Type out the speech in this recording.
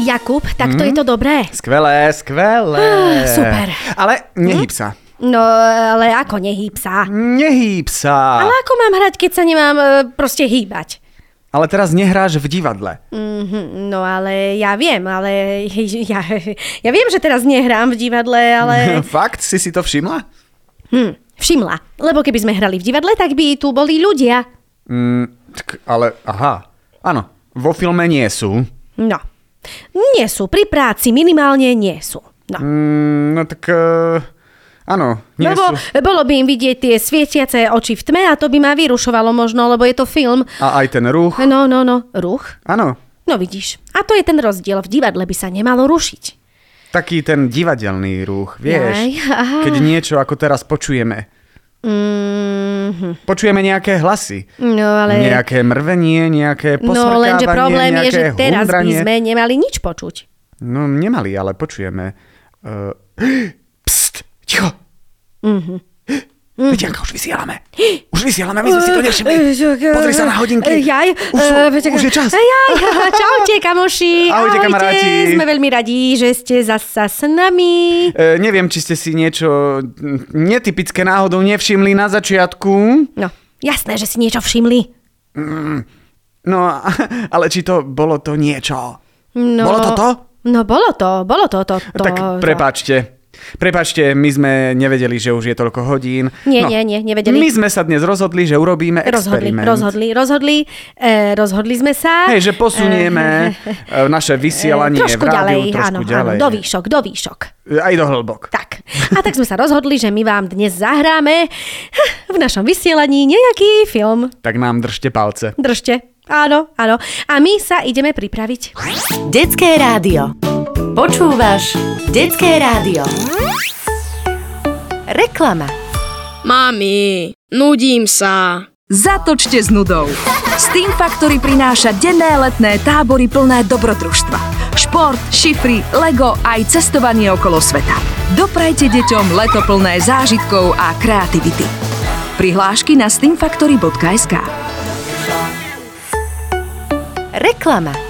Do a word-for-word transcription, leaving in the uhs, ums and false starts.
Jakub, tak to mm. je to dobré. Skvelé, skvelé. Ah, super. Ale nehýb sa. No, ale ako nehýb sa? Nehýb sa. Ale ako mám hrať, keď sa nemám e, proste hýbať? Ale teraz nehráš v divadle. Mm-hmm, no ale ja viem, ale ja, ja viem, že teraz nehrám v divadle, ale... Fakt? Si si to všimla? Hm, všimla. Lebo keby sme hrali v divadle, tak by tu boli ľudia. Mm, tak, ale, aha. Áno, vo filme nie sú. No, nie sú. Pri práci minimálne nie sú. No, mm, no tak... Uh... Áno, nie lebo sú. bolo by im vidieť tie svietiace oči v tme a to by ma vyrušovalo možno, lebo je to film. A aj ten ruch. No, no, no, ruch. Áno. No vidíš, a to je ten rozdiel. V divadle by sa nemalo rušiť. Taký ten divadelný ruch, vieš. Aj, aha. Keď niečo ako teraz počujeme. Mm-hmm. Počujeme nejaké hlasy. No, ale... Nejaké mrvenie, nejaké posmrkávanie, No, lenže problém je, že teraz hundranie. by sme nemali nič počuť. No, nemali, ale počujeme. Uh... Pst! Ticho! Mhm. Peťanka, už vysielame. Už vysielame, my sme si to nevšimli. Pozri sa na hodinky. Jaj, už, uh, už je čas. Jaj, čaute, kamoši. Ahojte, kamaráti. Sme veľmi radi, že ste zasa s nami. Uh, neviem, či ste si niečo netypické náhodou nevšimli na začiatku. No, jasné, že si niečo všimli. Mm, no, ale či to bolo to niečo? No, bolo to to? No, bolo to, bolo to, to, to. Tak prepáčte. Prepáčte, my sme nevedeli, že už je toľko hodín. Nie, no, nie, nie, nevedeli. My sme sa dnes rozhodli, že urobíme experiment. Rozhodli, rozhodli, rozhodli, eh, rozhodli sme sa. Hej, že posunieme eh, naše vysielanie trošku v rádiu ďalej, trošku áno, ďalej. Áno, do výšok, do výšok. Aj do hĺbok. Tak. A tak sme sa rozhodli, že my vám dnes zahráme v našom vysielaní nejaký film. Tak nám držte palce. Držte. Áno, áno. A my sa ideme pripraviť. Detské rádio. Počúvaš Detské rádio. Reklama. Mami, nudím sa. Zatočte s nudou. Steam Factory prináša denné letné tábory plné dobrodružstva. Šport, šifry, Lego aj cestovanie okolo sveta. Doprajte deťom leto plné zážitkov a kreativity. Prihlášky na steam factory bodka es ká. Reklama.